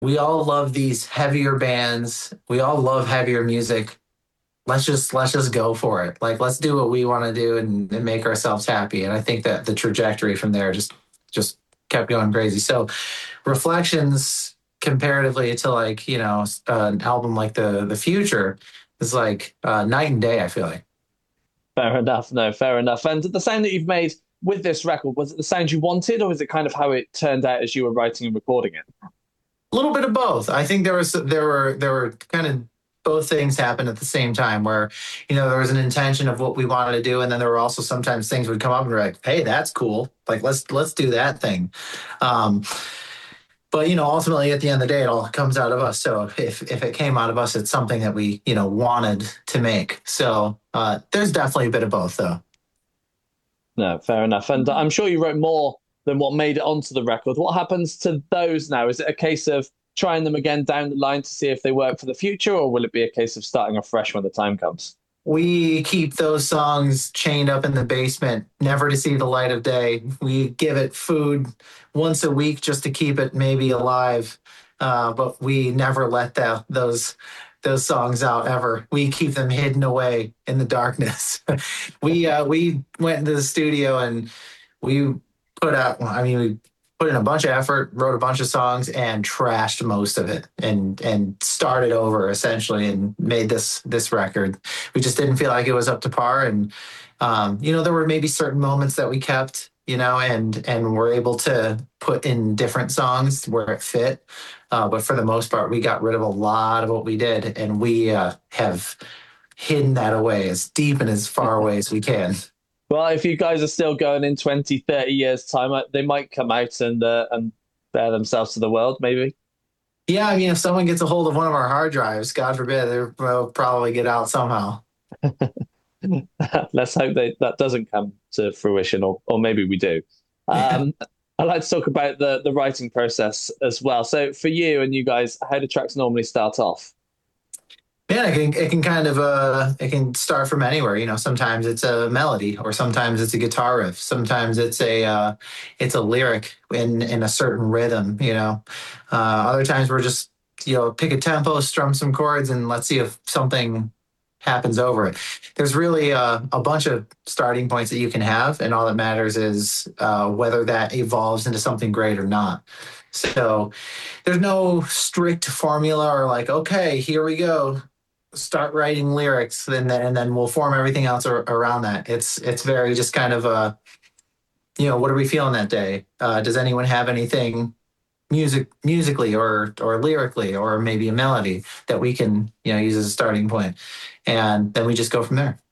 we all love these heavier bands. We all love heavier music. Let's just go for it. Like let's do what we want to do and make ourselves happy. And I think that the trajectory from there just kept going crazy. So Reflections comparatively to like, an album like the Future is like night and day, I feel like. Fair enough. No, fair enough. And the sound that you've made with this record, was it the sound you wanted, or was it kind of how it turned out as you were writing and recording it? A little bit of both. I think there were kind of both things happened at the same time where, there was an intention of what we wanted to do, and then there were also sometimes things would come up and we're like, hey, that's cool. Like let's do that thing. Um, but ultimately at the end of the day, it all comes out of us. So if it came out of us, it's something that we, wanted to make. So there's definitely a bit of both though. No, fair enough. And I'm sure you wrote more than what made it onto the record. What happens to those now? Is it a case of trying them again down the line to see if they work for the future, or will it be a case of starting afresh when the time comes? We keep those songs chained up in the basement, never to see the light of day. We give it food once a week just to keep it maybe alive, but we never let those songs out ever. We keep them hidden away in the darkness. We went into the studio and we put out. I mean, we put in a bunch of effort, wrote a bunch of songs, and trashed most of it, and started over essentially, and made this record. We just didn't feel like it was up to par, and there were maybe certain moments that we kept, and were able to put in different songs where it fit. But for the most part, we got rid of a lot of what we did, and we have hidden that away as deep and as far away as we can. Well, if you guys are still going in 20, 30 years' time, they might come out and bear themselves to the world, maybe. Yeah, I mean, if someone gets a hold of one of our hard drives, God forbid, they'll probably get out somehow. Let's hope that doesn't come to fruition, or maybe we do. Um, I'd like to talk about the writing process as well. So for you and you guys, how do tracks normally start off? Yeah, it can kind of it can start from anywhere. Sometimes it's a melody, or sometimes it's a guitar riff. Sometimes it's a lyric in a certain rhythm. Other times we're just pick a tempo, strum some chords, and let's see if something happens over it. There's really a bunch of starting points that you can have, and all that matters is whether that evolves into something great or not. So there's no strict formula or like, okay, here we go, start writing lyrics, and then we'll form everything else around that. It's very just kind of what are we feeling that day? Does anyone have anything musically or lyrically or maybe a melody that we can use as a starting point, and then we just go from there.